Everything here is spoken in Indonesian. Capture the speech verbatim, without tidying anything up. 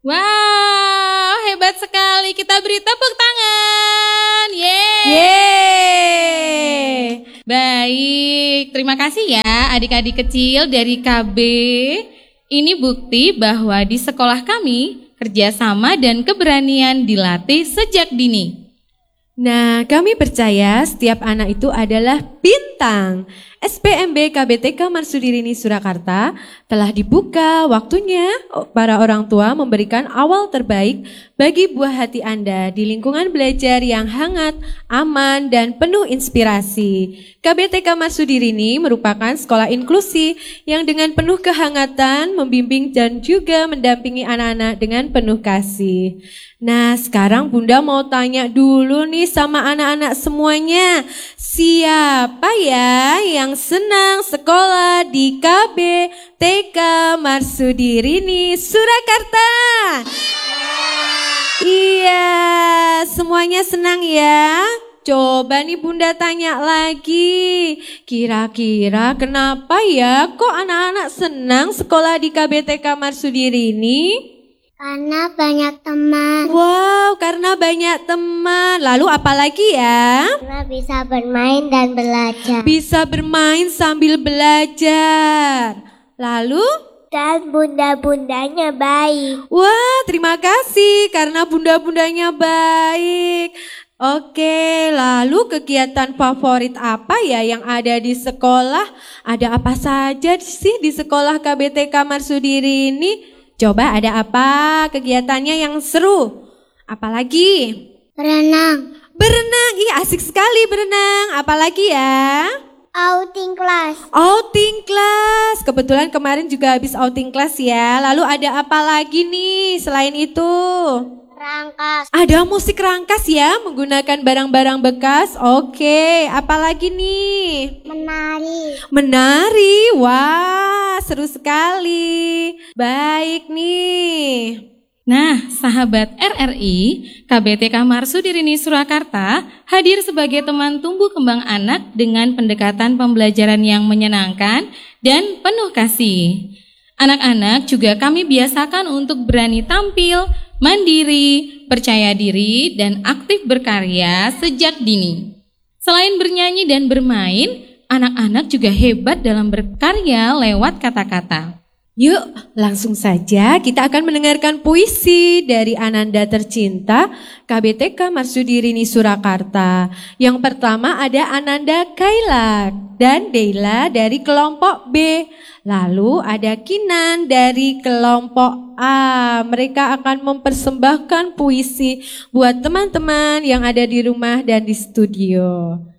Wow, hebat sekali. Kita beri tepuk tangan. Yeay. Yeay. Baik, terima kasih ya adik-adik kecil dari K B. Ini bukti bahwa di sekolah kami kerjasama dan keberanian dilatih sejak dini. Nah, kami percaya setiap anak itu adalah bintang. S P M B K B T K Marsudirini Surakarta telah dibuka waktunya para orang tua memberikan awal terbaik bagi buah hati Anda di lingkungan belajar yang hangat, aman, dan penuh inspirasi. K B T K Marsudirini merupakan sekolah inklusi yang dengan penuh kehangatan membimbing dan juga mendampingi anak-anak dengan penuh kasih. Nah, sekarang Bunda mau tanya dulu nih sama anak-anak semuanya. Siapa ya yang senang sekolah di K B T K Marsudirini Surakarta? Iya, semuanya senang ya? Coba nih Bunda tanya lagi. Kira-kira kenapa ya kok anak-anak senang sekolah di K B T K Marsudirini? Karena banyak teman. Wow, karena banyak teman. Lalu apa lagi ya? Karena bisa bermain dan belajar. Bisa bermain sambil belajar. Lalu? Dan bunda-bundanya baik. Wah, terima kasih karena bunda-bundanya baik. Oke, lalu kegiatan favorit apa ya yang ada di sekolah? Ada apa saja sih di sekolah K B T K Marsudirini? Coba ada apa kegiatannya yang seru? Apalagi? Berenang. Berenang, iya asik sekali berenang. Apalagi ya? Outing kelas. Outing kelas. Kebetulan kemarin juga habis outing kelas ya. Lalu ada apa lagi nih selain itu? Rangkas. Ada musik rangkas ya menggunakan barang-barang bekas. Oke, apalagi nih? Menari. Menari, wah seru sekali. Baik nih. Nah, sahabat R R I, K B T K Marsudirini Surakarta hadir sebagai teman tumbuh kembang anak dengan pendekatan pembelajaran yang menyenangkan dan penuh kasih. Anak-anak juga kami biasakan untuk berani tampil, mandiri, percaya diri, dan aktif berkarya sejak dini. Selain bernyanyi dan bermain, anak-anak juga hebat dalam berkarya lewat kata-kata. Yuk, langsung saja kita akan mendengarkan puisi dari Ananda tercinta K B T K Marsudirini Surakarta. Yang pertama ada Ananda Kailak dan Deila dari kelompok B. Lalu ada Kinan dari kelompok A. Mereka akan mempersembahkan puisi buat teman-teman yang ada di rumah dan di studio.